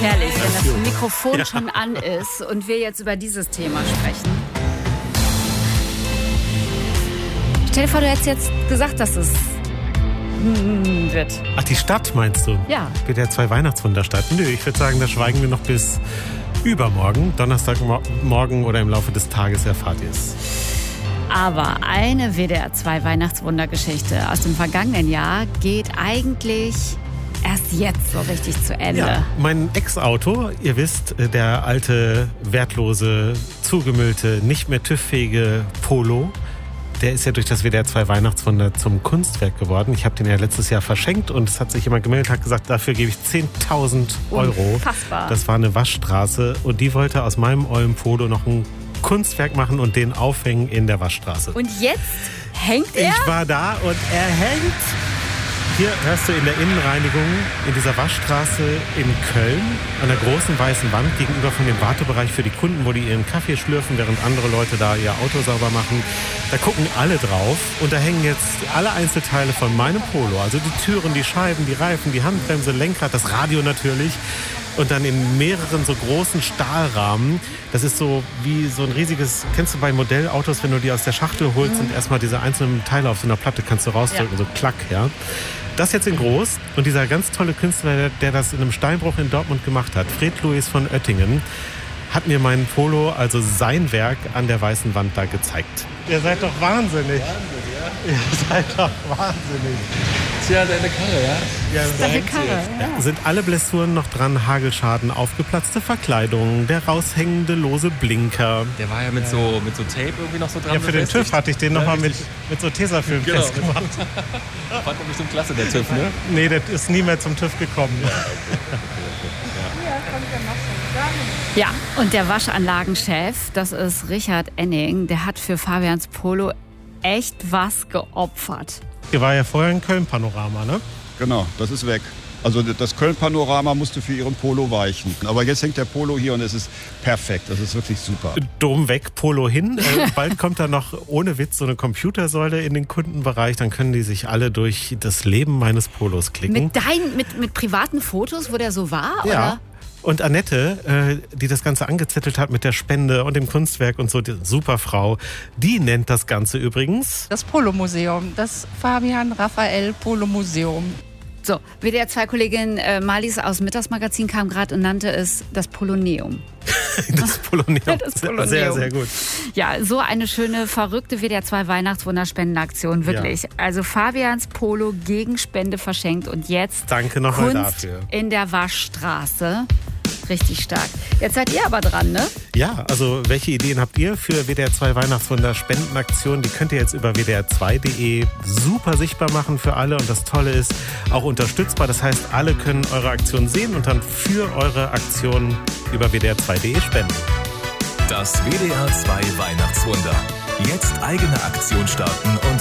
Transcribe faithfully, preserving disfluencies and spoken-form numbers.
Herrlich, wenn das Mikrofon ja. schon an ist und wir jetzt über dieses Thema sprechen. Stell dir vor, du hättest jetzt gesagt, dass es wird. Ach, die Stadt meinst du? Ja. W D R zwei Weihnachtswunderstadt. Nö, ich würde sagen, da schweigen wir noch bis übermorgen. Donnerstagmorgen oder im Laufe des Tages erfahrt ihr es. Aber eine W D R zwei Weihnachtswundergeschichte aus dem vergangenen Jahr geht eigentlich erst jetzt so richtig zu Ende. Ja, mein Ex-Auto, ihr wisst, der alte, wertlose, zugemüllte, nicht mehr TÜV-fähige Polo, der ist ja durch das W D R zwei Weihnachtswunder zum Kunstwerk geworden. Ich habe den ja letztes Jahr verschenkt und es hat sich jemand gemeldet, hat gesagt, dafür gebe ich zehntausend Euro. Unfassbar. Das war eine Waschstraße und die wollte aus meinem ollen Polo noch ein Kunstwerk machen und den aufhängen in der Waschstraße. Und jetzt hängt er? Ich war da und er hängt. Hier hörst du in der Innenreinigung in dieser Waschstraße in Köln an der großen weißen Wand gegenüber von dem Wartebereich für die Kunden, wo die ihren Kaffee schlürfen, während andere Leute da ihr Auto sauber machen. Da gucken alle drauf und da hängen jetzt alle Einzelteile von meinem Polo. Also die Türen, die Scheiben, die Reifen, die Handbremse, Lenkrad, das Radio natürlich. Und dann in mehreren so großen Stahlrahmen. Das ist so wie so ein riesiges, kennst du bei Modellautos, wenn du die aus der Schachtel holst, mhm. und erstmal diese einzelnen Teile auf so einer Platte kannst du rausdrücken, ja. so klack, ja. Das jetzt in groß und dieser ganz tolle Künstler, der, der das in einem Steinbruch in Dortmund gemacht hat, Fred Louis von Oettingen, hat mir meinen Polo, also sein Werk, an der weißen Wand da gezeigt. Ihr seid doch wahnsinnig. Wahnsinn, ja? Ihr seid doch wahnsinnig. Tja, deine Karre, ja? Ja, deine Karre, ja. Sind alle Blessuren noch dran, Hagelschaden, aufgeplatzte Verkleidung, der raushängende lose Blinker. Der war ja mit so, mit so Tape irgendwie noch so dran. Ja, für den TÜV hatte ich den ja, nochmal mit, mit so Tesafilm genau. festgemacht. Fand man bestimmt klasse, der TÜV, ne? Nee, der ist nie mehr zum TÜV gekommen. Ja, okay. Ja, und der Waschanlagenchef, das ist Richard Enning, der hat für Fabians Polo echt was geopfert. Ihr war ja vorher ein Köln-Panorama, ne? Genau, das ist weg. Also das Köln-Panorama musste für ihren Polo weichen. Aber jetzt hängt der Polo hier und es ist perfekt. Das ist wirklich super. Dom weg, Polo hin. Äh, bald kommt da noch ohne Witz so eine Computersäule in den Kundenbereich. Dann können die sich alle durch das Leben meines Polos klicken. Mit deinen, mit, mit privaten Fotos, wo der so war, ja. oder? Und Annette, äh, die das Ganze angezettelt hat mit der Spende und dem Kunstwerk und so, die super Frau, die nennt das Ganze übrigens das Polo-Museum, das Fabian Raphael Polo-Museum. So, W D R zwei Kollegin äh, Marlies aus dem Mittagsmagazin kam gerade und nannte es das Poloneum. Das Poloneum. Das Poloneum. Sehr, sehr gut. Ja, so eine schöne, verrückte W D R zwei Weihnachtswunderspendenaktion, wirklich. Ja. Also Fabians Polo gegen Spende verschenkt und jetzt Danke nochmal Kunst dafür. In der Waschstraße. Richtig stark. Jetzt seid ihr aber dran, ne? Ja, also welche Ideen habt ihr für W D R zwei Weihnachtswunder Spendenaktionen? Die könnt ihr jetzt über w d r zwei punkt d e super sichtbar machen für alle. Und das Tolle ist, auch unterstützbar. Das heißt, alle können eure Aktion sehen und dann für eure Aktion über w d r zwei punkt d e spenden. Das W D R zwei Weihnachtswunder. Jetzt eigene Aktion starten und